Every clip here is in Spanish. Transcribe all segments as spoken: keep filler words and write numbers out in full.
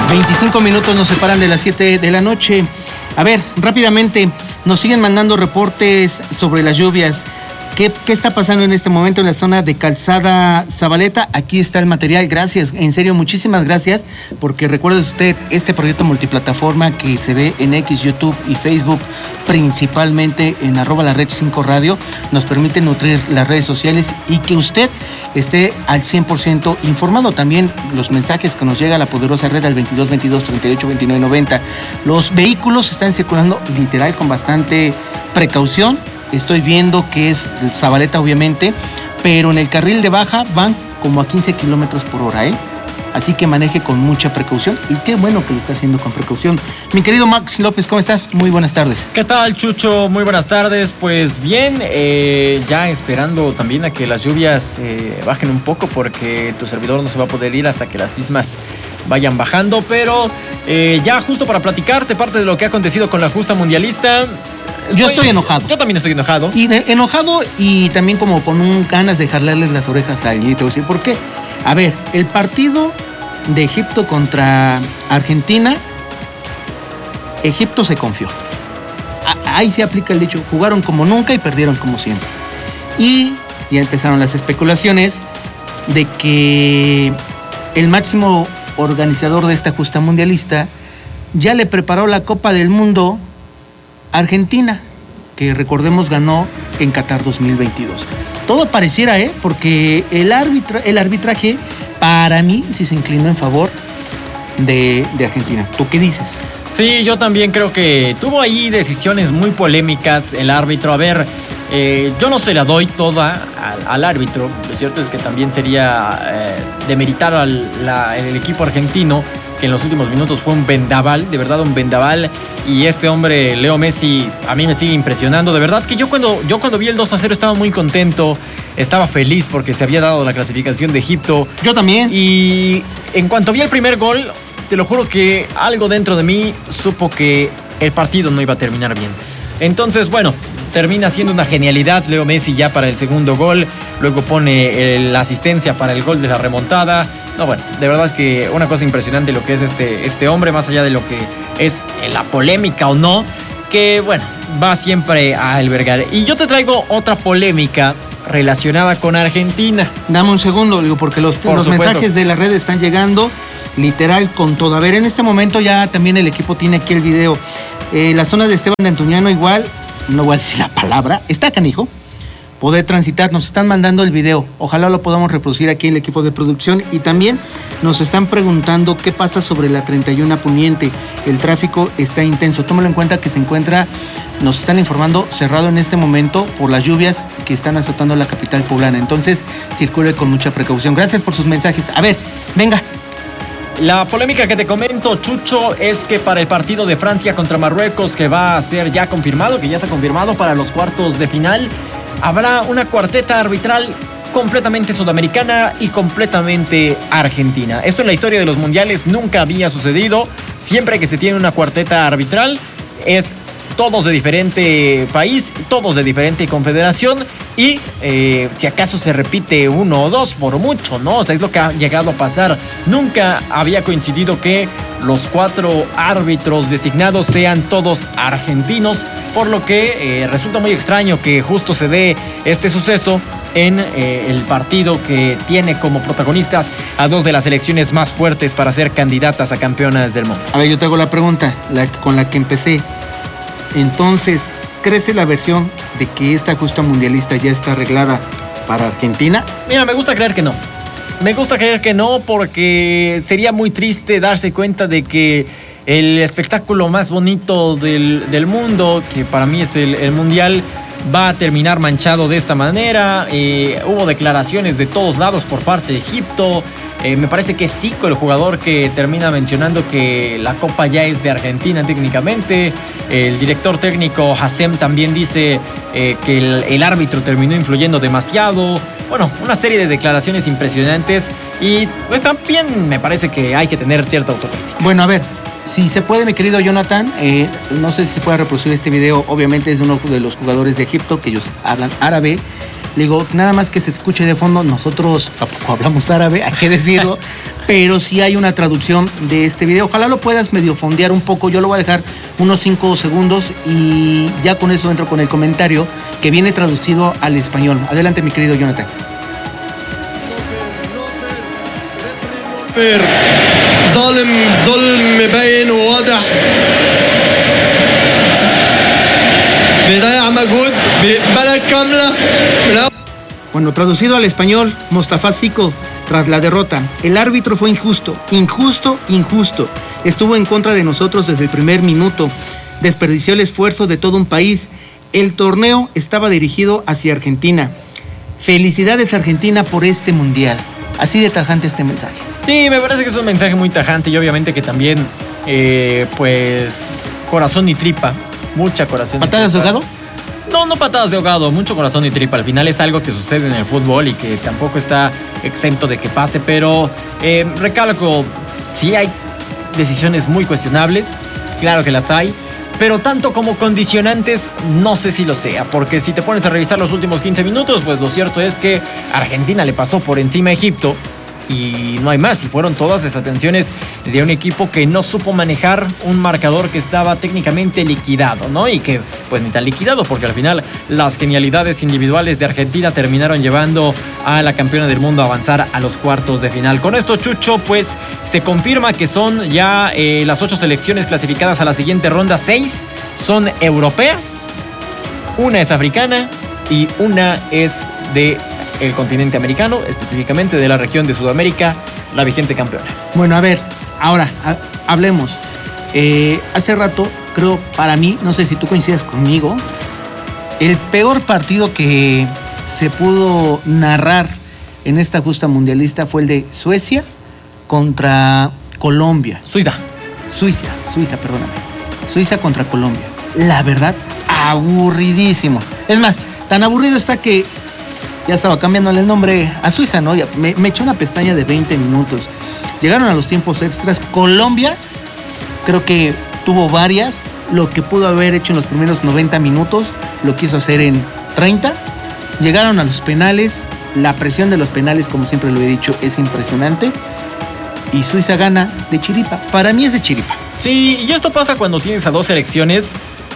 veinticinco minutos nos separan de las siete de la noche. A ver, rápidamente, nos siguen mandando reportes sobre las lluvias. ¿Qué, ¿Qué está pasando en este momento en la zona de Calzada Zabaleta? Aquí está el material, gracias, en serio, muchísimas gracias, porque recuerde usted, este proyecto multiplataforma que se ve en X, YouTube y Facebook, principalmente en arroba la red cinco radio, nos permite nutrir las redes sociales y que usted esté al cien por ciento informado. También los mensajes que nos llega a la poderosa red al veintidós veintidós treinta y ocho veintinueve noventa. Los vehículos están circulando literal con bastante precaución. Estoy viendo que es Zabaleta, obviamente, pero en el carril de baja van como a quince kilómetros por hora, ¿eh? Así que maneje con mucha precaución y qué bueno que lo está haciendo con precaución. Mi querido Max López, ¿cómo estás? Muy buenas tardes. ¿Qué tal, Chucho? Muy buenas tardes. Pues bien, eh, ya esperando también a que las lluvias eh, bajen un poco porque tu servidor no se va a poder ir hasta que las mismas vayan bajando, pero eh, ya justo para platicarte parte de lo que ha acontecido con la justa mundialista. Estoy, yo estoy enojado. Yo también estoy enojado. Y de, enojado y también como con un ganas de jalarles las orejas a alguien. Y te voy a decir por qué. A ver, el partido de Egipto contra Argentina, Egipto se confió. A, ahí se aplica el dicho, jugaron como nunca y perdieron como siempre. Y ya empezaron las especulaciones de que el máximo organizador de esta justa mundialista ya le preparó la Copa del Mundo Argentina, que recordemos ganó en Qatar dos mil veintidós. Todo pareciera, ¿eh? Porque el, arbitra, el arbitraje, para mí, sí se inclinó en favor de, de Argentina. ¿Tú qué dices? Sí, yo también creo que tuvo ahí decisiones muy polémicas el árbitro. A ver, eh, yo no se la doy toda al, al árbitro. Lo cierto es que también sería eh, demeritar al la, el equipo argentino, que en los últimos minutos fue un vendaval, de verdad un vendaval, y este hombre, Leo Messi, a mí me sigue impresionando, de verdad que yo cuando, yo cuando vi el dos a cero estaba muy contento, estaba feliz porque se había dado la clasificación de Egipto. Yo también. Y en cuanto vi el primer gol, te lo juro que algo dentro de mí supo que el partido no iba a terminar bien. Entonces, bueno, termina siendo una genialidad Leo Messi ya para el segundo gol, luego pone el, la asistencia para el gol de la remontada. No, bueno, de verdad que una cosa impresionante lo que es este, este hombre, más allá de lo que es la polémica o no, que bueno, va siempre a albergar. Y yo te traigo otra polémica relacionada con Argentina. Dame un segundo, digo, porque los, Por los mensajes de la red están llegando literal con todo. A ver, en este momento ya también el equipo tiene aquí el video. Eh, la zona de Esteban de Antuñano igual, no voy a decir la palabra, está canijo poder transitar. Nos están mandando el video, ojalá lo podamos reproducir aquí en el equipo de producción. Y también nos están preguntando qué pasa sobre la treinta y uno Poniente. El tráfico está intenso, tómalo en cuenta que se encuentra, nos están informando, cerrado en este momento por las lluvias que están azotando la capital poblana. Entonces circule con mucha precaución. Gracias por sus mensajes. A ver, venga. La polémica que te comento, Chucho, es que para el partido de Francia contra Marruecos, que va a ser ya confirmado, que ya está confirmado para los cuartos de final, habrá una cuarteta arbitral completamente sudamericana y completamente argentina. Esto en la historia de los mundiales nunca había sucedido. Siempre que se tiene una cuarteta arbitral es todos de diferente país, todos de diferente confederación y eh, si acaso se repite uno o dos por mucho, ¿no? O sea, es lo que ha llegado a pasar. Nunca había coincidido que los cuatro árbitros designados sean todos argentinos, por lo que eh, resulta muy extraño que justo se dé este suceso en eh, el partido que tiene como protagonistas a dos de las selecciones más fuertes para ser candidatas a campeonas del mundo. A ver, yo te hago la pregunta, la, con la que empecé. Entonces, ¿crece la versión de que esta justa mundialista ya está arreglada para Argentina? Mira, me gusta creer que no. Me gusta creer que no, porque sería muy triste darse cuenta de que el espectáculo más bonito del, del mundo, que para mí es el, el mundial, va a terminar manchado de esta manera. Eh, hubo declaraciones de todos lados por parte de Egipto. Eh, me parece que es Zico el jugador que termina mencionando que la Copa ya es de Argentina técnicamente. El director técnico Hassem también dice eh, que el, el árbitro terminó influyendo demasiado. Bueno, una serie de declaraciones impresionantes y pues también me parece que hay que tener cierta autocrítica. Bueno, a ver, si se puede, mi querido Jonathan, eh, no sé si se puede reproducir este video, obviamente es de uno de los jugadores de Egipto, que ellos hablan árabe. Le digo, nada más que se escuche de fondo, nosotros tampoco hablamos árabe, hay que decirlo, pero sí hay una traducción de este video. Ojalá lo puedas medio fondear un poco, yo lo voy a dejar unos cinco segundos y ya con eso entro con el comentario que viene traducido al español. Adelante, mi querido Jonathan. ظالم ظلم باين وواضح بيضيع مجهود بلد كامله. Bueno, traducido al español, Mostafa Siko, tras la derrota, el árbitro fue injusto, injusto, injusto. Estuvo en contra de nosotros desde el primer minuto. Desperdició el esfuerzo de todo un país. El torneo estaba dirigido hacia Argentina. Felicidades, Argentina, por este mundial. Así de tajante este mensaje. Sí, me parece que es un mensaje muy tajante y obviamente que también, eh, pues, corazón y tripa. Mucha corazón. ¿Patadas de ahogado? No, no patadas de ahogado, mucho corazón y tripa. Al final es algo que sucede en el fútbol y que tampoco está exento de que pase, pero eh, recalco, sí hay decisiones muy cuestionables, claro que las hay, pero tanto como condicionantes no sé si lo sea, porque si te pones a revisar los últimos quince minutos, pues lo cierto es que Argentina le pasó por encima a Egipto y no hay más, y fueron todas desatenciones de un equipo que no supo manejar un marcador que estaba técnicamente liquidado, ¿no? Y que pues ni tan liquidado, porque al final las genialidades individuales de Argentina terminaron llevando a la campeona del mundo a avanzar a los cuartos de final. Con esto, Chucho, pues se confirma que son ya eh, las ocho selecciones clasificadas a la siguiente ronda. Seis son europeas, una es africana y una es de el continente americano, específicamente de la región de Sudamérica, la vigente campeona. Bueno, a ver, ahora a, hablemos. Eh, hace rato, creo, para mí, no sé si tú coincides conmigo, el peor partido que se pudo narrar en esta justa mundialista fue el de Suecia contra Colombia. Suiza. Suiza, Suiza, perdóname. Suiza contra Colombia. La verdad, aburridísimo. Es más, tan aburrido está que ya estaba cambiándole el nombre a Suiza, ¿no? Ya me, me echó una pestaña de veinte minutos. Llegaron a los tiempos extras. Colombia, creo que tuvo varias. Lo que pudo haber hecho en los primeros noventa minutos, lo quiso hacer en treinta. Llegaron a los penales. La presión de los penales, como siempre lo he dicho, es impresionante. Y Suiza gana de chiripa. Para mí es de chiripa. Sí, y esto pasa cuando tienes a dos selecciones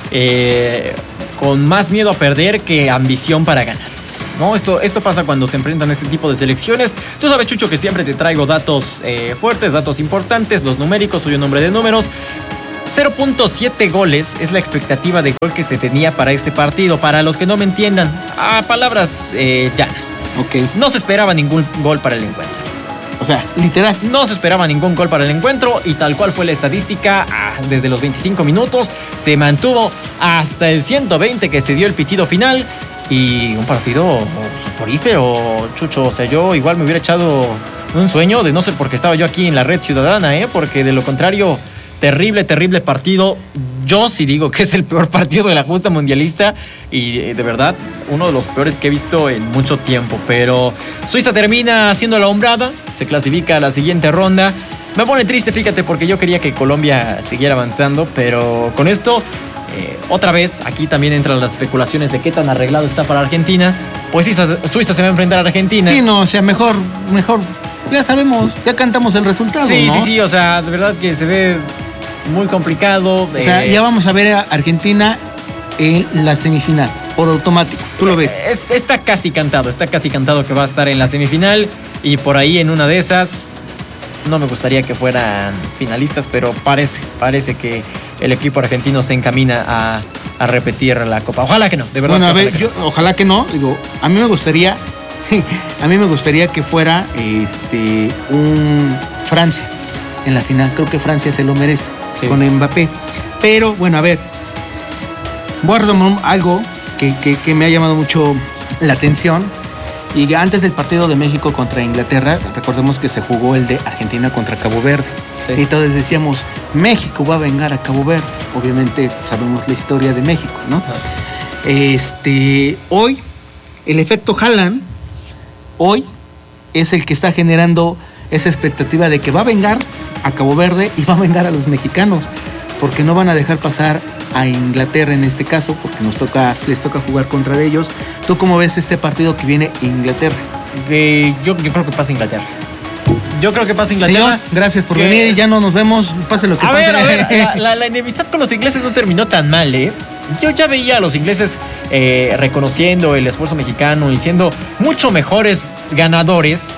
eh, con más miedo a perder que ambición para ganar. No, esto, esto pasa cuando se enfrentan a este tipo de selecciones. Tú sabes, Chucho, que siempre te traigo datos eh, fuertes, datos importantes, los numéricos, soy un hombre de números. cero punto siete goles es la expectativa de gol que se tenía para este partido. Para los que no me entiendan, a palabras eh, llanas. Ok. No se esperaba ningún gol para el encuentro. O sea, literal. No se esperaba ningún gol para el encuentro y tal cual fue la estadística, desde los veinticinco minutos se mantuvo hasta el ciento veinte que se dio el pitido final. Y un partido soporífero, Chucho. O sea, yo igual me hubiera echado un sueño de no ser porque estaba yo aquí en la Red Ciudadana, ¿eh? Porque de lo contrario, terrible, terrible partido. Yo sí digo que es el peor partido de la justa mundialista y de verdad uno de los peores que he visto en mucho tiempo. Pero Suiza termina siendo la hombrada, se clasifica a la siguiente ronda. Me pone triste, fíjate, porque yo quería que Colombia siguiera avanzando, pero con esto... Eh, otra vez, aquí también entran las especulaciones de qué tan arreglado está para Argentina. Pues Suiza, Suiza se va a enfrentar a Argentina. Sí, no, o sea, mejor, mejor, ya sabemos, ya cantamos el resultado, Sí, ¿no? sí, sí, o sea, de verdad que se ve muy complicado. O sea, eh, ya vamos a ver a Argentina en la semifinal, por automático, tú lo ves. Es, está casi cantado, está casi cantado que va a estar en la semifinal y por ahí en una de esas, no me gustaría que fueran finalistas, pero parece, parece que el equipo argentino se encamina a, a repetir la Copa. Ojalá que no, de verdad. Bueno, a ver, ojalá que yo, no. ojalá que no, digo, a mí me gustaría, a mí me gustaría que fuera este un Francia en la final. Creo que Francia se lo merece, sí, con Mbappé. Pero bueno, a ver, voy a retomar algo que, que, que me ha llamado mucho la atención. Y antes del partido de México contra Inglaterra, recordemos que se jugó el de Argentina contra Cabo Verde. Sí. Y todos decíamos, México va a vengar a Cabo Verde. Obviamente sabemos la historia de México, ¿no? Uh-huh. Este, hoy, el efecto Haaland, hoy es el que está generando esa expectativa de que va a vengar a Cabo Verde y va a vengar a los mexicanos, porque no van a dejar pasar a Inglaterra en este caso, porque nos toca, les toca jugar contra ellos. ¿Tú cómo ves este partido que viene Inglaterra? Eh, yo, yo creo que pasa Inglaterra. Yo creo que pasa Inglaterra. Señor, gracias por que... venir. Ya no nos vemos. Pase lo que a pase. Ver, a ver, la, la, la enemistad con los ingleses no terminó tan mal, ¿eh? Yo ya veía a los ingleses eh, reconociendo el esfuerzo mexicano y siendo mucho mejores ganadores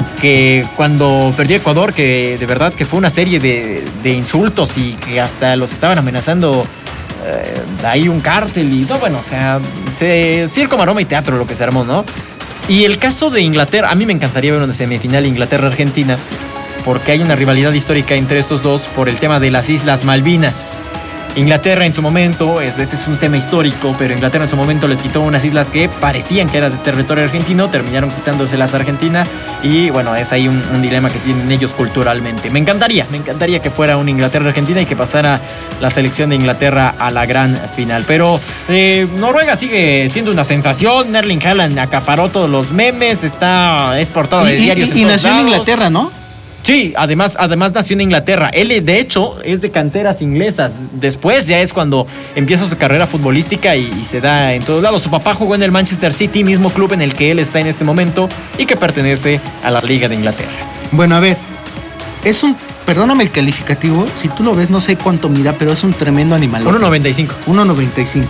que cuando perdió Ecuador, que de verdad que fue una serie de, de insultos y que hasta los estaban amenazando. Eh, hay un cártel y no, bueno, o sea, se, circo, maroma y teatro lo que se armó, ¿no? Y el caso de Inglaterra, a mí me encantaría ver una semifinal Inglaterra-Argentina, porque hay una rivalidad histórica entre estos dos por el tema de las Islas Malvinas. Inglaterra en su momento, este es un tema histórico, pero Inglaterra en su momento les quitó unas islas que parecían que eran de territorio argentino, terminaron quitándoselas a Argentina y bueno, es ahí un, un dilema que tienen ellos culturalmente. Me encantaría, me encantaría que fuera una Inglaterra-Argentina y que pasara la selección de Inglaterra a la gran final, pero eh, Noruega sigue siendo una sensación. Erling Haaland acaparó todos los memes, está, es portada de y, diarios y, en y todos nació lados. en Inglaterra, ¿no? Sí, además, además nació en Inglaterra. Él, de hecho, es de canteras inglesas. Después ya es cuando empieza su carrera futbolística y, y se da en todos lados. Su papá jugó en el Manchester City, mismo club en el que él está en este momento y que pertenece a la Liga de Inglaterra. Bueno, a ver, es un, perdóname el calificativo, si tú lo ves, no sé cuánto mira, pero es un tremendo animal. uno noventa y cinco. uno noventa y cinco.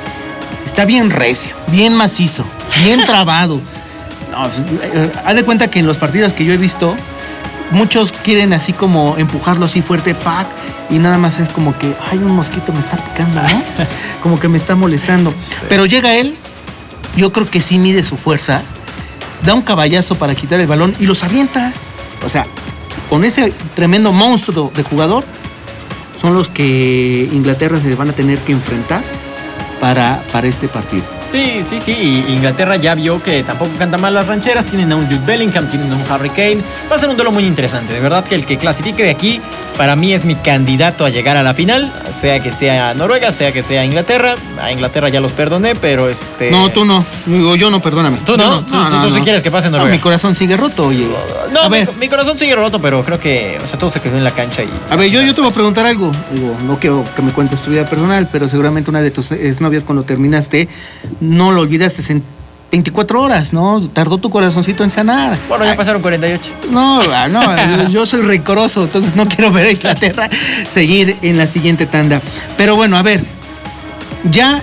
Está bien recio, bien macizo, bien trabado. No, haz de cuenta que en los partidos que yo he visto, muchos quieren así como empujarlo así fuerte, pack, y nada más es como que, ay, un mosquito me está picando, ¿no? Como que me está molestando. Sí. Pero llega él, yo creo que sí mide su fuerza, da un caballazo para quitar el balón y los avienta. O sea, con ese tremendo monstruo de jugador, son los que Inglaterra se van a tener que enfrentar para, para este partido. Sí, sí, sí. Inglaterra ya vio que tampoco canta mal las rancheras. Tienen a un Jude Bellingham, tienen a un Harry Kane. Va a ser un duelo muy interesante. De verdad que el que clasifique de aquí, para mí es mi candidato a llegar a la final. Sea que sea Noruega, sea que sea Inglaterra. A Inglaterra ya los perdoné, pero este... No, tú no. Digo, yo no, perdóname. ¿Tú no? ¿Tú, no, no, tú, tú no. sí quieres que pase Noruega? No, mi corazón sigue roto, oye. No, a ver. Mi, mi corazón sigue roto, pero creo que, o sea, todo se quedó en la cancha y... A ver, yo, yo te voy a preguntar algo. Digo, no quiero que me cuentes tu vida personal, pero seguramente una de tus exnovias cuando terminaste, no lo olvidaste en veinticuatro horas, ¿no? Tardó tu corazoncito en sanar. Bueno, ya Ay, pasaron cuarenta y ocho. No, no, yo soy rencoroso, entonces no quiero ver a Inglaterra seguir en la siguiente tanda. Pero bueno, a ver, ya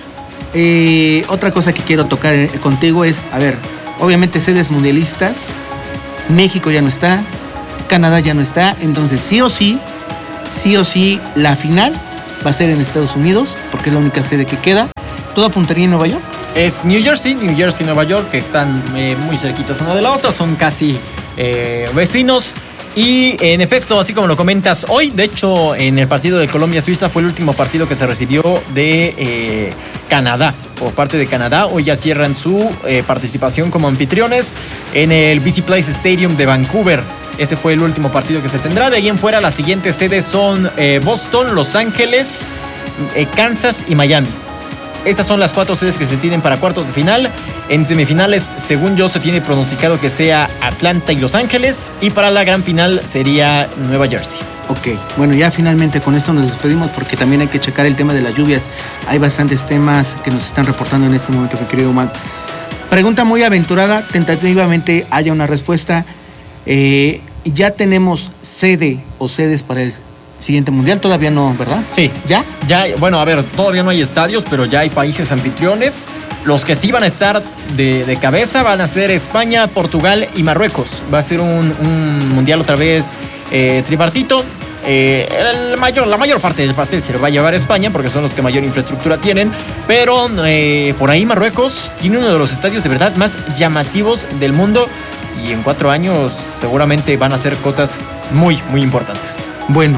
eh, otra cosa que quiero tocar contigo es, a ver, obviamente sedes mundialistas, México ya no está, Canadá ya no está, entonces sí o sí, sí o sí, la final va a ser en Estados Unidos, porque es la única sede que queda. ¿Todo apuntaría en Nueva York? Es New Jersey, New Jersey y Nueva York, que están eh, muy cerquitas una de la otra, son casi eh, vecinos. Y en efecto, así como lo comentas, hoy, de hecho, en el partido de Colombia-Suiza fue el último partido que se recibió de eh, Canadá, por parte de Canadá. Hoy ya cierran su eh, participación como anfitriones en el B C Place Stadium de Vancouver. Ese fue el último partido que se tendrá. De ahí en fuera, las siguientes sedes son eh, Boston, Los Ángeles, eh, Kansas y Miami. Estas son las cuatro sedes que se tienen para cuartos de final. En semifinales, según yo, se tiene pronosticado que sea Atlanta y Los Ángeles. Y para la gran final sería Nueva Jersey. Ok, bueno, ya finalmente con esto nos despedimos porque también hay que checar el tema de las lluvias. Hay bastantes temas que nos están reportando en este momento, mi querido Max. Pregunta muy aventurada, tentativamente haya una respuesta. Eh, ¿Ya tenemos sede o sedes para el siguiente mundial? Todavía no, ¿verdad? Sí. ¿Ya? Ya, bueno, a ver, todavía no hay estadios, pero ya hay países anfitriones. Los que sí van a estar de, de cabeza van a ser España, Portugal y Marruecos. Va a ser un, un mundial otra vez eh, tripartito. Eh, el mayor, la mayor parte del pastel se lo va a llevar a España porque son los que mayor infraestructura tienen. Pero eh, por ahí Marruecos tiene uno de los estadios de verdad más llamativos del mundo. Y en cuatro años seguramente van a hacer cosas muy, muy importantes. Bueno.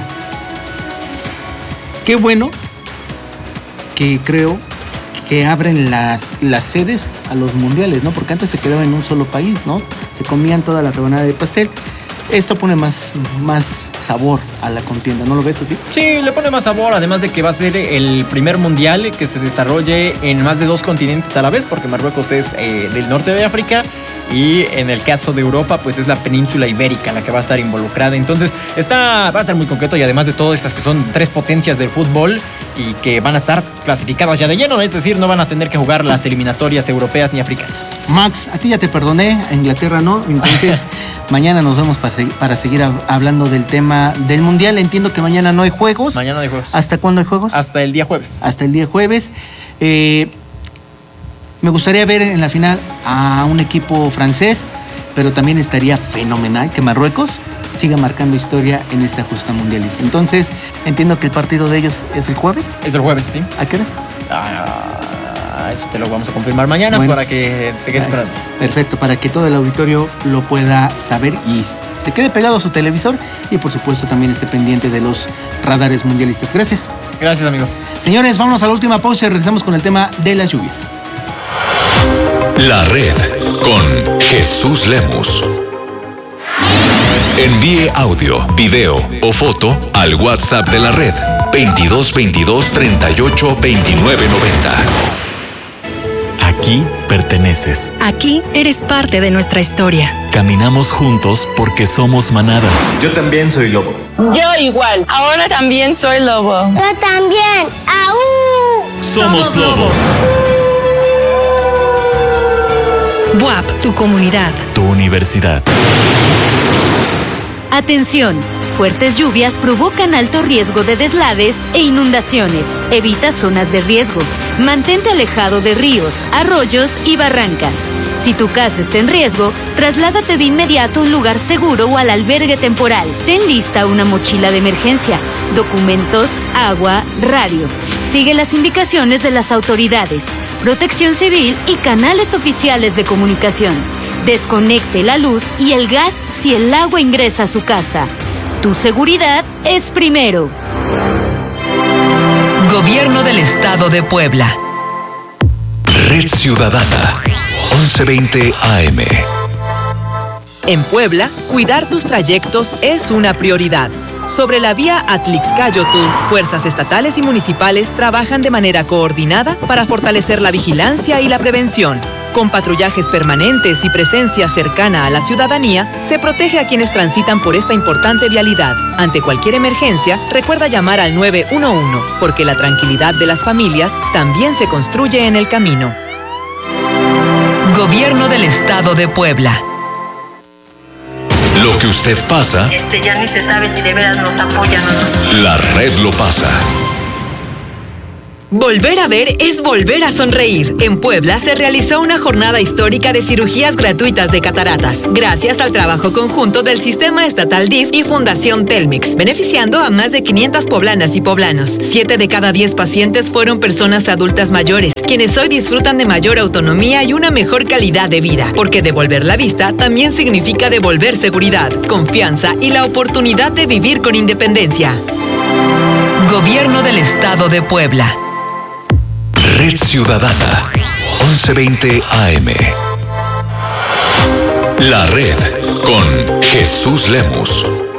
Qué bueno que creo que abren las, las sedes a los mundiales, ¿no? Porque antes se quedaba en un solo país, ¿no? Se comían toda la rebanada de pastel. Esto pone más, más sabor a la contienda, ¿no lo ves así? Sí, le pone más sabor, además de que va a ser el primer mundial que se desarrolle en más de dos continentes a la vez, porque Marruecos es eh, del norte de África y en el caso de Europa, pues es la península ibérica la que va a estar involucrada. Entonces, está, va a estar muy concreto y además de todo, estas que son tres potencias del fútbol, y que van a estar clasificadas ya de lleno, es decir, no van a tener que jugar las eliminatorias europeas ni africanas. Max, a ti ya te perdoné, a Inglaterra no, entonces mañana nos vemos para, para seguir hablando del tema del Mundial. Entiendo que mañana no hay juegos. Mañana no hay juegos. ¿Hasta cuándo hay juegos? Hasta el día jueves. Hasta el día jueves. Eh, me gustaría ver en la final a un equipo francés, pero también estaría fenomenal que Marruecos siga marcando historia en esta justa mundialista. Entonces, entiendo que el partido de ellos es el jueves. Es el jueves, sí. ¿A qué hora? Ah, eso te lo vamos a confirmar mañana, bueno, para que te quedes esperando. Perfecto, para que todo el auditorio lo pueda saber y se quede pegado a su televisor y por supuesto también esté pendiente de los radares mundialistas. Gracias. Gracias, amigo. Señores, vámonos a la última pausa y regresamos con el tema de las lluvias. La Red con Jesús Lemus. Envíe audio, video o foto al WhatsApp de la Red veintidós veintidós treinta y ocho veintinueve noventa. Aquí perteneces. Aquí eres parte de nuestra historia. Caminamos juntos porque somos manada. Yo también soy lobo. Yo igual. Ahora también soy lobo. Yo también. ¡Aú! Somos lobos. B U A P, tu comunidad. Tu universidad. Atención. Fuertes lluvias provocan alto riesgo de deslaves e inundaciones. Evita zonas de riesgo. Mantente alejado de ríos, arroyos y barrancas. Si tu casa está en riesgo, trasládate de inmediato a un lugar seguro o al albergue temporal. Ten lista una mochila de emergencia, documentos, agua, radio. Sigue las indicaciones de las autoridades, Protección Civil y canales oficiales de comunicación. Desconecte la luz y el gas si el agua ingresa a su casa. Tu seguridad es primero. Gobierno del Estado de Puebla. Red Ciudadana, once veinte A M. En Puebla, cuidar tus trayectos es una prioridad. Sobre la vía Atlixcáyotl, fuerzas estatales y municipales trabajan de manera coordinada para fortalecer la vigilancia y la prevención. Con patrullajes permanentes y presencia cercana a la ciudadanía, se protege a quienes transitan por esta importante vialidad. Ante cualquier emergencia, recuerda llamar al nueve uno uno, porque la tranquilidad de las familias también se construye en el camino. Gobierno del Estado de Puebla. Lo que usted pasa, este ya ni se sabe si de veras nos apoyan o no. La Red lo pasa. Volver a ver es volver a sonreír. En Puebla se realizó una jornada histórica de cirugías gratuitas de cataratas, gracias al trabajo conjunto del Sistema Estatal D I F y Fundación Telmex, beneficiando a más de quinientas poblanas y poblanos. Siete de cada diez pacientes fueron personas adultas mayores, quienes hoy disfrutan de mayor autonomía y una mejor calidad de vida, porque devolver la vista también significa devolver seguridad, confianza y la oportunidad de vivir con independencia. Gobierno del Estado de Puebla. Red Ciudadana, once veinte A M. La Red con Jesús Lemus.